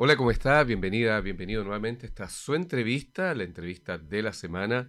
Hola, ¿cómo está? Bienvenida, bienvenido nuevamente. Esta es su entrevista, la entrevista de la semana.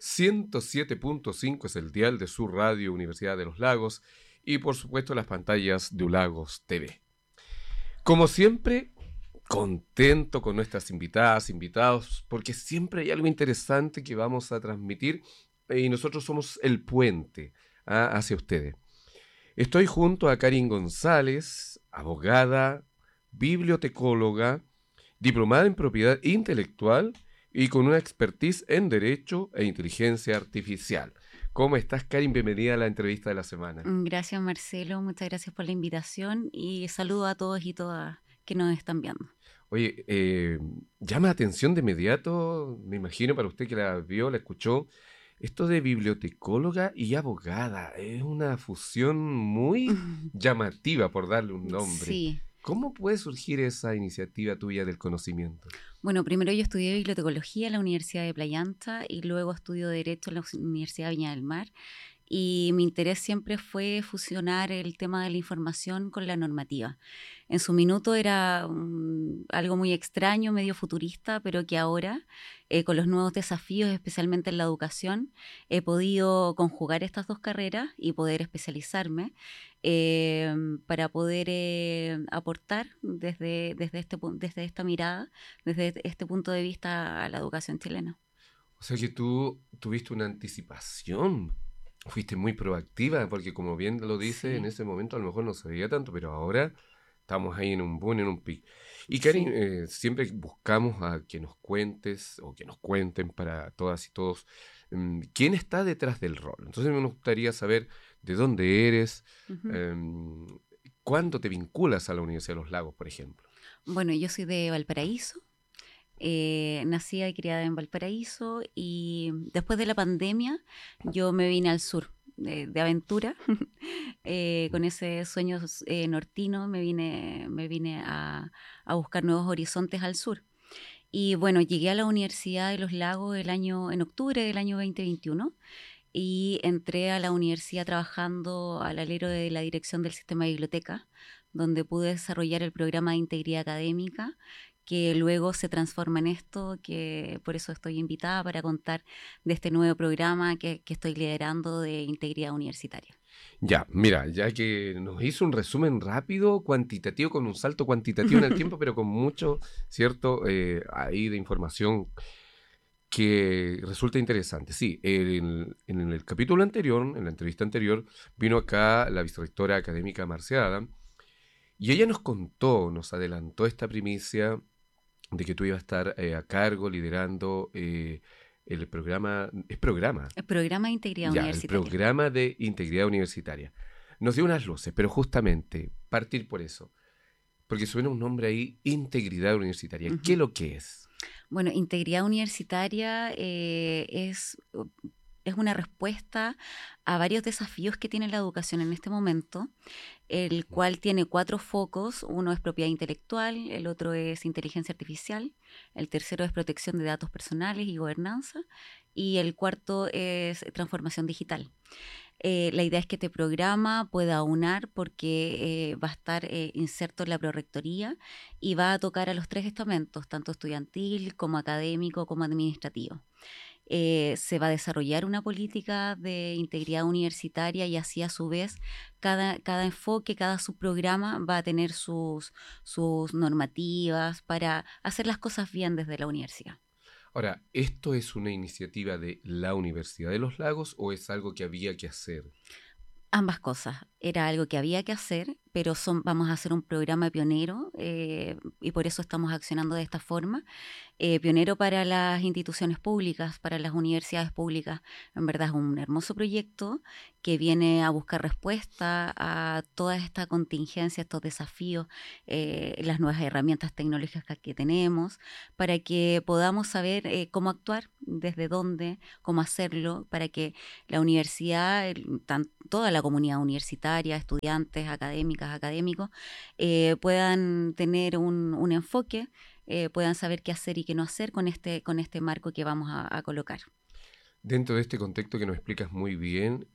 107.5 es el dial de su radio Universidad de los Lagos y por supuesto las pantallas de Ulagos TV. Como siempre, contento con nuestras invitadas, invitados, porque siempre hay algo interesante que vamos a transmitir y nosotros somos el puente hacia ustedes. Estoy junto a Karin González, abogada, bibliotecóloga, diplomada en propiedad intelectual y con una expertise en derecho e inteligencia artificial. ¿Cómo estás, Karin? Bienvenida a la entrevista de la semana. Gracias, Marcelo. Muchas gracias por la invitación y saludo a todos y todas que nos están viendo. Oye, llama la atención de inmediato, me imagino para usted que la vio, la escuchó, esto de bibliotecóloga y abogada. Es una fusión muy llamativa, por darle un nombre. Sí. ¿Cómo puede surgir esa iniciativa tuya del conocimiento? Bueno, primero yo estudié bibliotecología en la Universidad de Playa Ancha y luego estudio Derecho en la Universidad de Viña del Mar. Y mi interés siempre fue fusionar el tema de la información con la normativa. En su minuto era algo muy extraño, medio futurista, pero que ahora, con los nuevos desafíos, especialmente en la educación, he podido conjugar estas dos carreras y poder especializarme para poder aportar desde esta mirada, desde este punto de vista a la educación chilena. O sea que tú tuviste una anticipación, fuiste muy proactiva, porque como bien lo dice, en Sí, ese momento a lo mejor no se veía tanto, pero ahora estamos ahí en un boom, en un pic. Y Karin, sí. siempre buscamos a que nos cuentes o que nos cuenten para todas y todos quién está detrás del rol. Entonces me gustaría saber de dónde eres, Ujú. em, cuándo te vinculas a la Universidad de los Lagos, por ejemplo. Bueno, yo soy de Valparaíso. Nacida y criada en Valparaíso y después de la pandemia yo me vine al sur de aventura. Con ese sueño nortino me vine a buscar nuevos horizontes al sur. Y bueno, llegué a la Universidad de los Lagos en octubre del año 2021 y entré a la universidad trabajando al alero de la dirección del sistema de biblioteca, donde pude desarrollar el programa de integridad académica, que luego se transforma en esto, que por eso estoy invitada para contar de este nuevo programa que estoy liderando de integridad universitaria. Ya, mira, ya que nos hizo un resumen rápido, cuantitativo, con un salto cuantitativo en el tiempo, pero con mucho, ¿cierto? Ahí de información que resulta interesante. Sí, en el capítulo anterior, en la entrevista anterior, vino acá la vicerrectora académica Marcia Adam, y ella nos contó, nos adelantó esta primicia de que tú ibas a estar a cargo, liderando el programa, es programa, El programa de integridad ya, el universitaria. programa de integridad universitaria. Nos dio unas luces, pero justamente partir por eso, porque suena un nombre ahí, integridad universitaria. ¿Qué Ujú. es lo que es? Bueno, integridad universitaria es una respuesta a varios desafíos que tiene la educación en este momento, el cual tiene 4 focos. Uno es propiedad intelectual, el otro es inteligencia artificial, el tercero es protección de datos personales y gobernanza, y el cuarto es transformación digital. La idea es que este programa pueda aunar porque va a estar inserto en la prorrectoría y va a tocar a los 3 estamentos, tanto estudiantil como académico como administrativo. Se va a desarrollar una política de integridad universitaria y así a su vez cada enfoque, cada subprograma va a tener sus normativas para hacer las cosas bien desde la universidad. Ahora, ¿esto es una iniciativa de la Universidad de los Lagos o es algo que había que hacer? Ambas cosas. Era algo que había que hacer, pero vamos a hacer un programa pionero y por eso estamos accionando de esta forma. Pionero para las instituciones públicas, para las universidades públicas. En verdad es un hermoso proyecto que viene a buscar respuesta a toda esta contingencia, estos desafíos, las nuevas herramientas tecnológicas que tenemos, para que podamos saber cómo actuar, desde dónde, cómo hacerlo, para que la universidad, toda la comunidad universitaria, estudiantes, académicas, académicos, puedan tener un enfoque, puedan saber qué hacer y qué no hacer con este marco que vamos a colocar. Dentro de este contexto que nos explicas muy bien,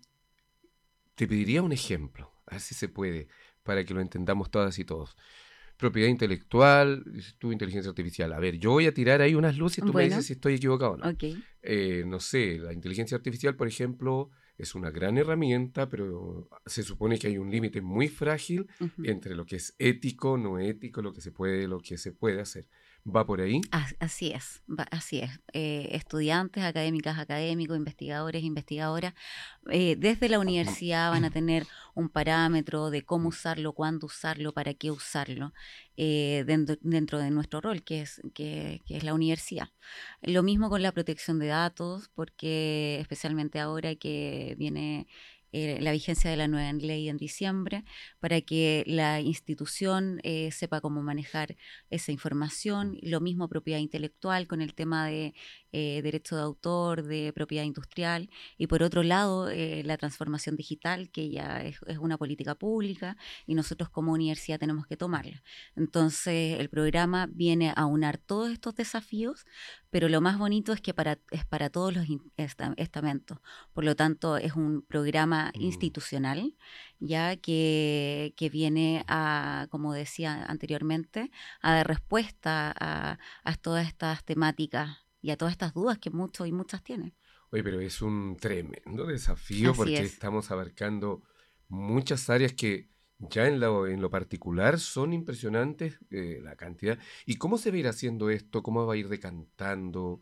te pediría un ejemplo, a ver si se puede, para que lo entendamos todas y todos. propiedad intelectual, dices tú, inteligencia artificial. A ver, yo voy a tirar ahí unas luces y tú me Bueno, dices si estoy equivocado o no. ok. No sé, la inteligencia artificial, por ejemplo, es una gran herramienta, pero se supone que hay un límite muy frágil Ujú. entre lo que es ético, no ético, lo que se puede hacer. ¿Va por ahí? Así es, así es. Estudiantes, académicas, académicos, investigadores, investigadoras, desde la universidad van a tener un parámetro de cómo usarlo, cuándo usarlo, para qué usarlo, dentro de nuestro rol, que es la universidad. Lo mismo con la protección de datos, porque especialmente ahora que viene la vigencia de la nueva ley en diciembre, para que la institución sepa cómo manejar esa información. Lo mismo propiedad intelectual con el tema de derecho de autor, de propiedad industrial. Y por otro lado, la transformación digital, que ya es una política pública y nosotros como universidad tenemos que tomarla. Entonces, el programa viene a aunar todos estos desafíos, pero lo más bonito es que es para todos los estamentos. Por lo tanto, es un programa Mm. institucional, ya que viene a, como decía anteriormente, a dar respuesta a todas estas temáticas y a todas estas dudas que muchos y muchas tienen. Oye, pero es un tremendo desafío Así porque es. estamos abarcando muchas áreas que ya en lo particular son impresionantes, la cantidad. ¿Y cómo se va a ir haciendo esto? ¿Cómo va a ir decantando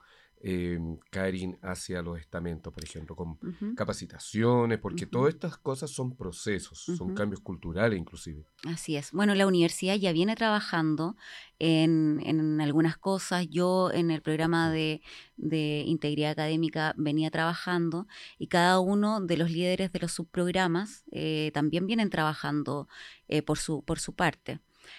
Karin hacia los estamentos, por ejemplo, con Ujú, capacitaciones? Porque ujú, todas estas cosas son procesos, son ujú. cambios culturales inclusive. Así es. Bueno, la universidad ya viene trabajando en algunas cosas. Yo en el programa Mm. de integridad académica venía trabajando y cada uno de los líderes de los subprogramas también vienen trabajando por su parte.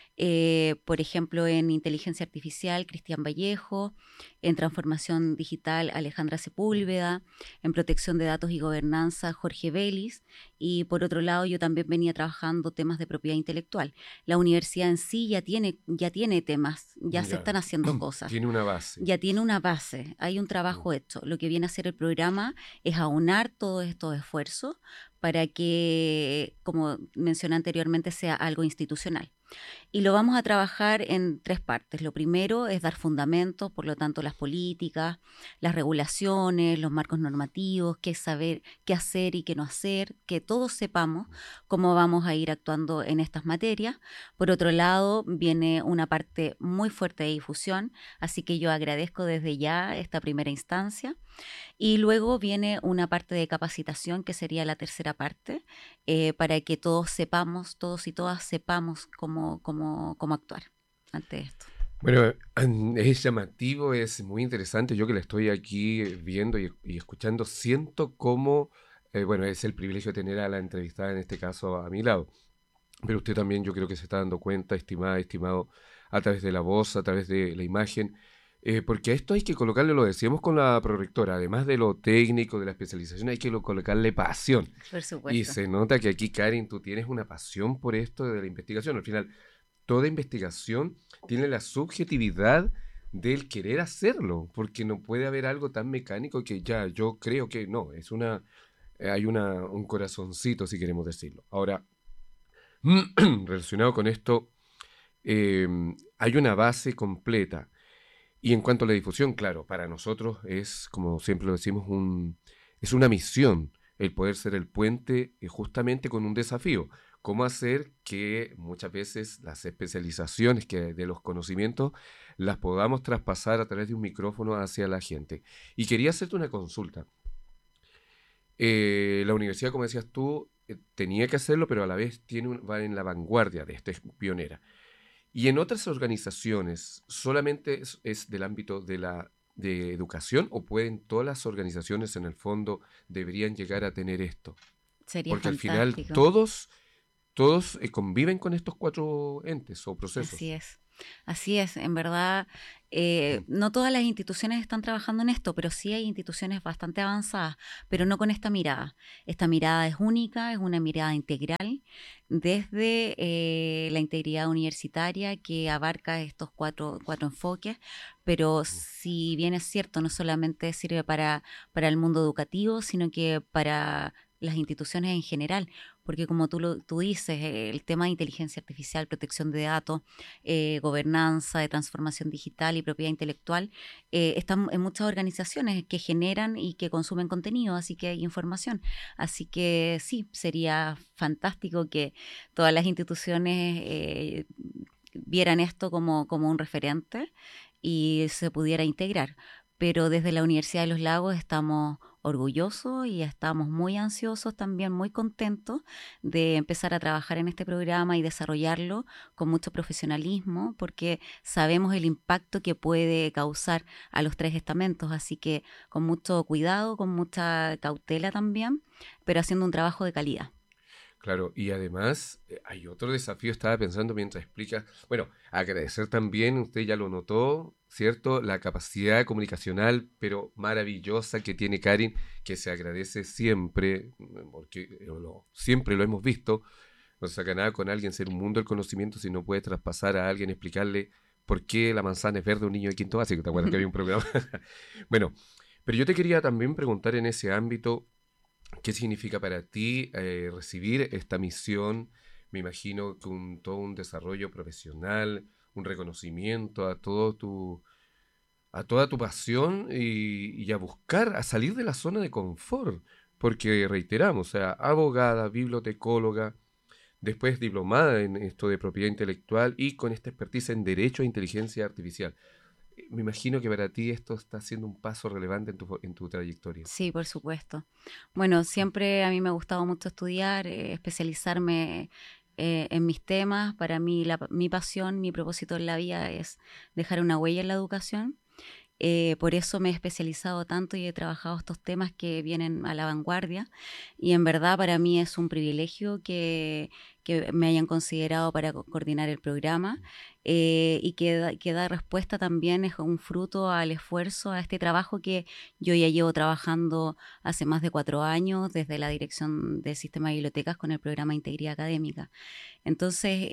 Por ejemplo, en inteligencia artificial, Cristian Vallejo, en transformación digital, Alejandra Sepúlveda, en protección de datos y gobernanza, Jorge Vélez, y por otro lado, yo también venía trabajando temas de propiedad intelectual. La universidad en sí ya tiene temas, ya se Ya, están haciendo cosas, tiene una base. ya tiene una base, hay un Mm. trabajo hecho. Lo que viene a hacer el programa es aunar todos estos esfuerzos para que, como mencioné anteriormente, sea algo institucional. Y lo vamos a trabajar en tres partes. Lo primero es dar fundamentos, por lo tanto, las políticas, las regulaciones, los marcos normativos, qué saber, qué hacer y qué no hacer, que todos sepamos cómo vamos a ir actuando en estas materias. Por otro lado, viene una parte muy fuerte de difusión, así que yo agradezco desde ya esta primera instancia. Y luego viene una parte de capacitación, que sería la tercera parte, para que todos sepamos, todos y todas sepamos cómo actuar ante esto. Bueno, es llamativo, es muy interesante. Yo que la estoy aquí viendo y escuchando, siento cómo, bueno, es el privilegio de tener a la entrevistada, en este caso, a mi lado. Pero usted también yo creo que se está dando cuenta, estimada, estimado, a través de la voz, a través de la imagen, porque a esto hay que colocarle, lo decíamos con la prorectora, además de lo técnico, de la especialización, hay que colocarle pasión. Por Y supuesto. se nota que aquí, Karen, tú tienes una pasión por esto de la investigación. Al final, toda investigación tiene la subjetividad del querer hacerlo, porque no puede haber algo tan mecánico que ya yo creo que no, hay un corazoncito, si queremos decirlo. Ahora, relacionado con esto, eh, hay una base completa. Y en cuanto a la difusión, claro, para nosotros es, como siempre lo decimos, es una misión el poder ser el puente justamente con un desafío. Cómo hacer que muchas veces las especializaciones de los conocimientos las podamos traspasar a través de un micrófono hacia la gente. Y quería hacerte una consulta. La universidad, como decías tú, tenía que hacerlo, pero a la vez va en la vanguardia de esto, es pionera. Y en otras organizaciones, ¿solamente es del ámbito de educación o pueden todas las organizaciones en el fondo deberían llegar a tener esto? Sería Porque al final fantástico. todos conviven con estos cuatro entes o Así procesos. es. Así es, en verdad, Mm. no todas las instituciones están trabajando en esto, pero sí hay instituciones bastante avanzadas, pero no con esta mirada. Esta mirada es única, es una mirada integral desde la integridad universitaria que abarca estos cuatro enfoques, pero si bien es cierto, no solamente sirve para el mundo educativo, sino que para las instituciones en general, porque como tú dices, el tema de inteligencia artificial, protección de datos, gobernanza, de transformación digital y propiedad intelectual, están en muchas organizaciones que generan y que consumen contenido, así que hay información. Así que sí, sería fantástico que todas las instituciones vieran esto como un referente y se pudiera integrar. Pero desde la Universidad de los Lagos estamos orgullosos y estamos muy ansiosos, también muy contentos de empezar a trabajar en este programa y desarrollarlo con mucho profesionalismo, porque sabemos el impacto que puede causar a los tres estamentos, así que con mucho cuidado, con mucha cautela también, pero haciendo un trabajo de calidad. Claro, y además hay otro desafío, estaba pensando mientras explicas, bueno, agradecer también, usted ya lo notó, ¿cierto? La capacidad comunicacional, pero maravillosa que tiene Karin, que se agradece siempre, porque siempre lo hemos visto, no se saca nada con alguien ser un mundo del conocimiento si no puede traspasar a alguien, explicarle por qué la manzana es verde a un niño de quinto básico, ¿te acuerdas que había un programa? Bueno, pero yo te quería también preguntar en ese ámbito, ¿qué significa para ti recibir esta misión? Me imagino que todo un desarrollo profesional, un reconocimiento a toda tu pasión y a buscar, a salir de la zona de confort. Porque reiteramos, o sea, abogada, bibliotecóloga, después diplomada en esto de propiedad intelectual y con esta expertise en derecho a inteligencia artificial. Me imagino que para ti esto está siendo un paso relevante en tu trayectoria. Sí, por supuesto. Bueno, siempre a mí me ha gustado mucho estudiar, especializarme en mis temas. Para mí, mi pasión, mi propósito en la vida es dejar una huella en la educación. Por eso me he especializado tanto y he trabajado estos temas que vienen a la vanguardia. Y en verdad para mí es un privilegio que me hayan considerado para coordinar el programa y que da respuesta también, es un fruto al esfuerzo, a este trabajo que yo ya llevo trabajando hace más de 4 años desde la Dirección del Sistema de Bibliotecas con el programa Integridad Académica. Entonces,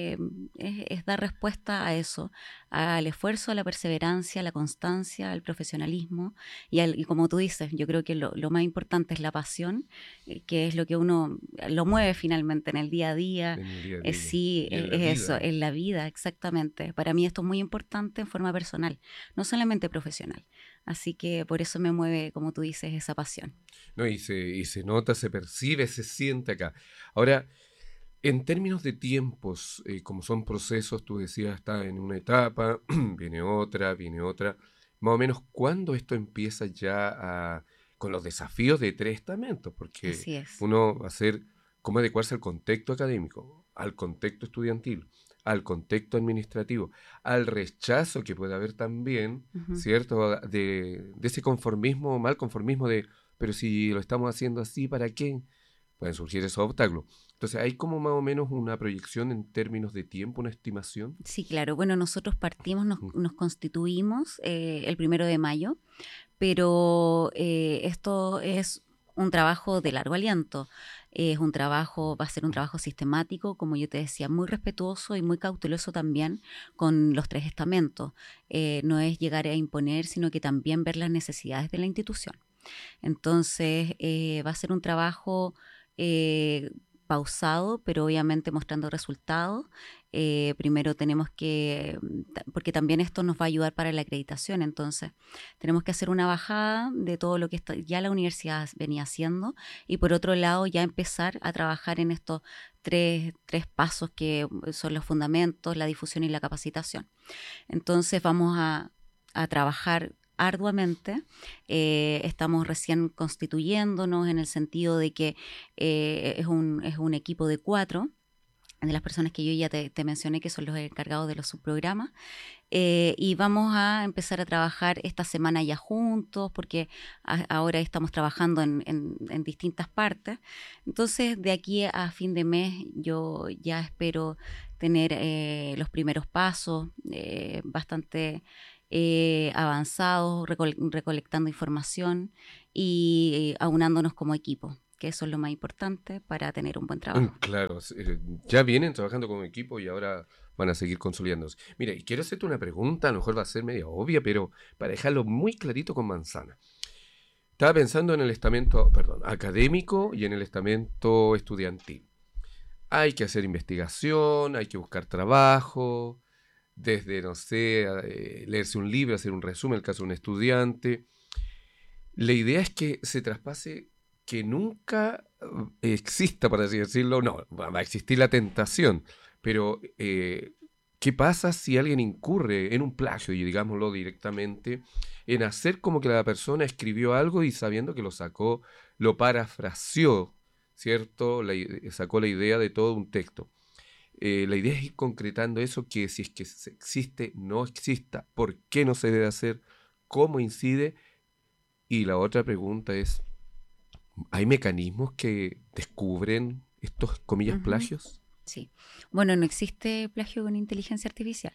es dar respuesta a eso, al esfuerzo, a la perseverancia, a la constancia, al profesionalismo y como tú dices, yo creo que lo más importante es la pasión, que es lo que uno lo mueve finalmente en el día a día. En el día a día. Sí, Y en la es eso, vida. en la vida, exactamente. Para mí esto es muy importante en forma personal, no solamente profesional. Así que por eso me mueve, como tú dices, esa pasión. ¿No? Y se nota, se percibe, se siente acá. Ahora, en términos de tiempos, como son procesos, tú decías, está en una etapa, viene otra. Más o menos, ¿cuándo esto empieza ya con los desafíos de tres estamentos? Porque Así es. uno va a ser cómo adecuarse al contexto académico, al contexto estudiantil, al contexto administrativo, al rechazo que puede haber también, Ujú. ¿cierto? De ese conformismo, mal conformismo de, pero si lo estamos haciendo así, ¿para qué? Pueden surgir esos obstáculos. Entonces, ¿hay como más o menos una proyección en términos de tiempo, una estimación? Sí, claro. Bueno, nosotros partimos, nos constituimos el 1 de mayo, pero esto es un trabajo de largo aliento. Es un trabajo, va a ser un trabajo sistemático, como yo te decía, muy respetuoso y muy cauteloso también con los tres estamentos. No es llegar a imponer, sino que también ver las necesidades de la institución. Entonces, va a ser un trabajo pausado, pero obviamente mostrando resultados. Primero tenemos que, porque también esto nos va a ayudar para la acreditación, entonces tenemos que hacer una bajada de todo lo que ya la universidad venía haciendo y por otro lado ya empezar a trabajar en estos tres pasos que son los fundamentos, la difusión y la capacitación. Entonces vamos a trabajar arduamente. Estamos recién constituyéndonos en el sentido de que es un equipo de 4 de las personas que yo ya te mencioné que son los encargados de los subprogramas y vamos a empezar a trabajar esta semana ya juntos porque ahora estamos trabajando en distintas partes. Entonces de aquí a fin de mes yo ya espero tener los primeros pasos bastante avanzados, recolectando información y aunándonos como equipo, que eso es lo más importante para tener un buen trabajo. Claro, ya vienen trabajando como equipo y ahora van a seguir consolidándose. Mira, y quiero hacerte una pregunta, a lo mejor va a ser medio obvia, pero para dejarlo muy clarito con manzana. Estaba pensando en el estamento, perdón, académico y en el estamento estudiantil. Hay que hacer investigación, hay que buscar trabajo, desde, no sé, leerse un libro, hacer un resumen, el caso de un estudiante. La idea es que se traspase, que nunca exista, por así decirlo, no, va a existir la tentación, pero ¿qué pasa si alguien incurre en un plagio, y digámoslo directamente, en hacer como que la persona escribió algo y sabiendo que lo sacó, lo parafraseó, ¿cierto? Sacó la idea de todo un texto. La idea es ir concretando eso, que si es que existe, no exista, por qué no se debe hacer, cómo incide. Y la otra pregunta es, ¿hay mecanismos que descubren estos, comillas, Ujú, plagios? sí. Bueno, no existe plagio con inteligencia artificial,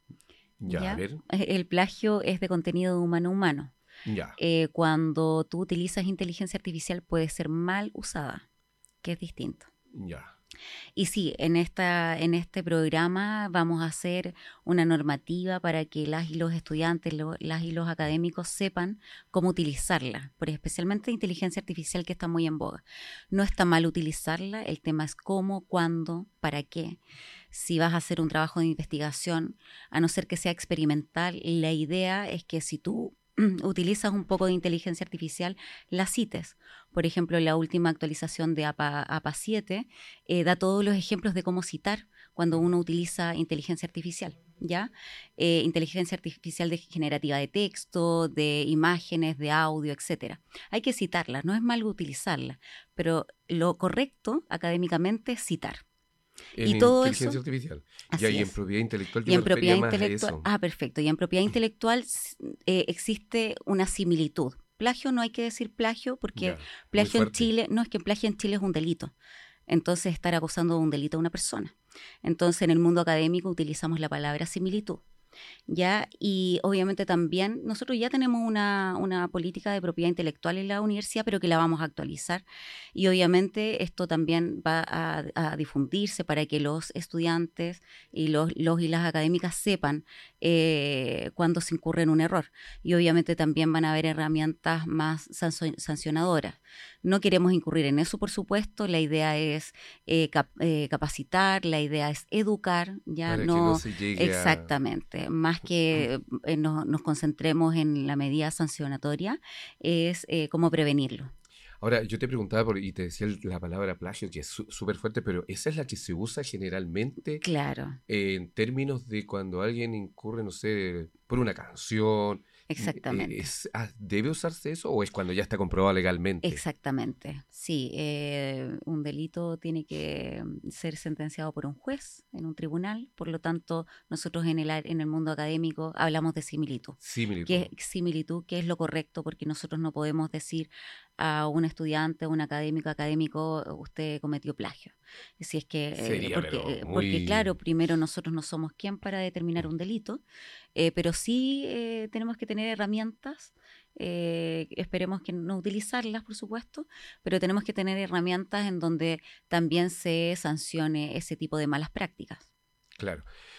Ya, a ¿ya? ver, El plagio es de contenido humano a humano. ya, Cuando tú utilizas inteligencia artificial puede ser mal usada, que es distinto. ya. Y sí, en este programa vamos a hacer una normativa para que las y los estudiantes, las y los académicos sepan cómo utilizarla, por especialmente inteligencia artificial que está muy en boga. No está mal utilizarla, el tema es cómo, cuándo, para qué. Si vas a hacer un trabajo de investigación, a no ser que sea experimental, la idea es que si tú utilizas un poco de inteligencia artificial, la cites. Por ejemplo, la última actualización de APA 7 da todos los ejemplos de cómo citar cuando uno utiliza inteligencia artificial, ¿ya? Inteligencia artificial generativa de texto, de imágenes, de audio, etcétera. Hay que citarla, no es malo utilizarla, pero lo correcto académicamente es citar. Y En todo inteligencia eso, artificial. Ya, así y en es. propiedad intelectual Y yo me en refería propiedad más a intelectual, eso. perfecto. Y en propiedad intelectual existe una similitud. Plagio no hay que decir plagio porque Ya, muy plagio en fuerte. Chile, no es que plagio en Chile es un delito. Entonces estar acusando de un delito a una persona. Entonces en el mundo académico utilizamos la palabra similitud. ¿Ya? Y obviamente también nosotros ya tenemos una política de propiedad intelectual en la universidad, pero que la vamos a actualizar. Y obviamente esto también va a difundirse para que los estudiantes y los y las académicas sepan cuándo se incurre en un error. Y obviamente también van a haber herramientas más sancionadoras. No queremos incurrir en eso, por supuesto. La idea es capacitar, la idea es educar, ya Para que no no. se llegue a... Exactamente, más que nos concentremos en la medida sancionatoria, es cómo prevenirlo. Ahora, yo te preguntaba y te decía la palabra plagio, que es súper fuerte, pero esa es la que se usa generalmente Claro, en términos de cuando alguien incurre, no sé, por una canción. exactamente. ¿Debe usarse eso o es cuando ya está comprobado legalmente? Exactamente, sí. Un delito tiene que ser sentenciado por un juez en un tribunal, por lo tanto, nosotros en el mundo académico hablamos de similitud. ¿Qué Similitud. es similitud? ¿Qué es lo correcto? Porque nosotros no podemos decir a un estudiante, a un académico, usted cometió plagio. Si es que, Sería, pero porque claro, muy... primero nosotros no somos quien para determinar un delito, pero sí tenemos que tener herramientas, esperemos que no utilizarlas, por supuesto, pero tenemos que tener herramientas en donde también se sancione ese tipo de malas prácticas. Claro.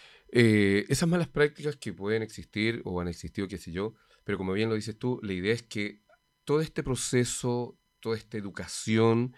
Esas malas prácticas que pueden existir o han existido, qué sé yo, pero como bien lo dices tú, la idea es que todo este proceso, toda esta educación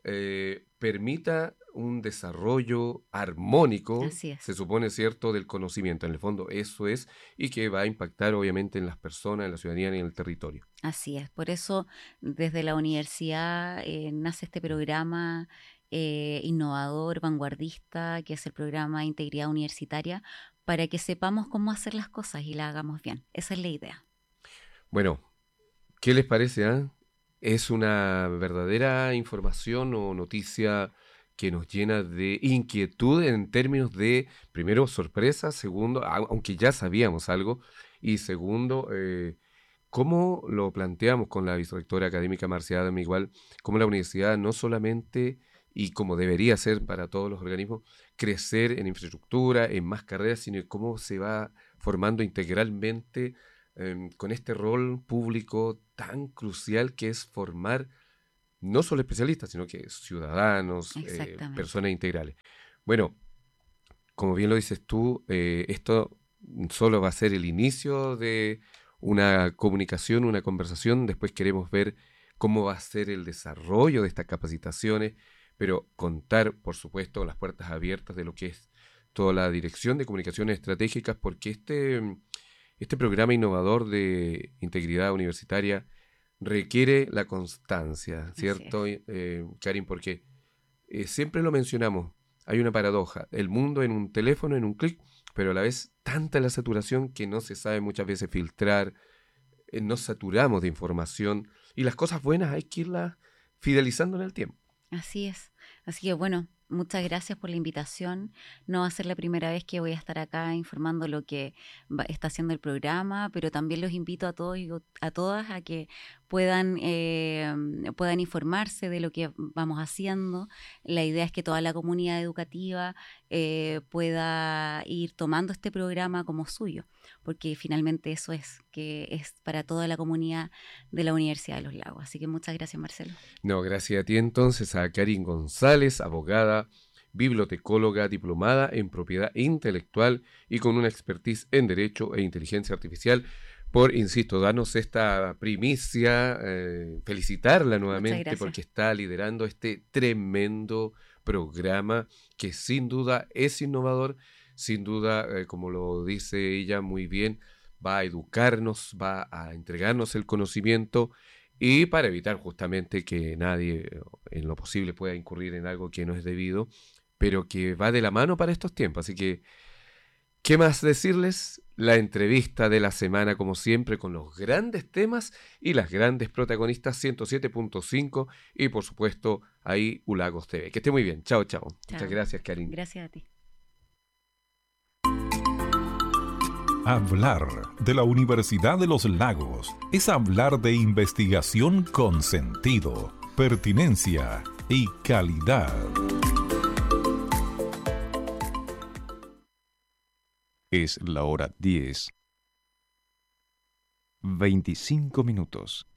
permita un desarrollo armónico, Así es. se supone, ¿cierto?, del conocimiento. En el fondo eso es, y que va a impactar obviamente en las personas, en la ciudadanía y en el territorio. Así es, por eso desde la universidad nace este programa innovador, vanguardista, que es el programa Integridad Universitaria, para que sepamos cómo hacer las cosas y las hagamos bien. Esa es la idea. Bueno, ¿qué les parece, ah? Es una verdadera información o noticia que nos llena de inquietud en términos de, primero, sorpresa, segundo, aunque ya sabíamos algo, y segundo, cómo lo planteamos con la vicerrectora académica Marcia Adam, igual, cómo la universidad no solamente, y como debería ser para todos los organismos, crecer en infraestructura, en más carreras, sino cómo se va formando integralmente con este rol público tan crucial que es formar no solo especialistas, sino que ciudadanos, Exactamente. personas integrales. Bueno, como bien lo dices tú, esto solo va a ser el inicio de una comunicación, una conversación. Después queremos ver cómo va a ser el desarrollo de estas capacitaciones, pero contar, por supuesto, con las puertas abiertas de lo que es toda la Dirección de Comunicaciones Estratégicas, porque este programa innovador de integridad universitaria requiere la constancia, ¿cierto, Karin? Porque siempre lo mencionamos, hay una paradoja, el mundo en un teléfono, en un clic, pero a la vez tanta la saturación que no se sabe muchas veces filtrar, nos saturamos de información y las cosas buenas hay que irlas fidelizando en el tiempo. Así es. Así que bueno, muchas gracias por la invitación. No va a ser la primera vez que voy a estar acá informando lo que está haciendo el programa, pero también los invito a todos y a todas a que puedan informarse de lo que vamos haciendo. La idea es que toda la comunidad educativa pueda ir tomando este programa como suyo, porque finalmente eso es, que es para toda la comunidad de la Universidad de los Lagos. Así que muchas gracias, Marcelo. No, gracias a ti entonces, a Karin González, abogada, bibliotecóloga diplomada en propiedad intelectual y con una expertise en Derecho e Inteligencia Artificial, por, insisto, darnos esta primicia, felicitarla nuevamente porque está liderando este tremendo programa que sin duda es innovador, sin duda, como lo dice ella muy bien, va a educarnos, va a entregarnos el conocimiento y para evitar justamente que nadie en lo posible pueda incurrir en algo que no es debido, pero que va de la mano para estos tiempos. Así que, ¿qué más decirles? La entrevista de la semana, como siempre, con los grandes temas y las grandes protagonistas, 107.5 y, por supuesto, ahí ULAGOS TV. Que esté muy bien. Chao, chao. Muchas gracias, Karin. Gracias a ti. Hablar de la Universidad de los Lagos es hablar de investigación con sentido, pertinencia y calidad. Es la hora 10:25.